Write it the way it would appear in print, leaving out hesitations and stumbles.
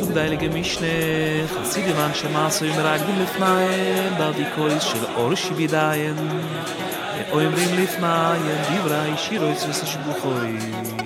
זוג דייlige משנה חסידים אנשי מעשוי מרגלים לפניהם בדיקויס של אור שבידיין אומרים לפניהם דברי שירויס ושבוכוי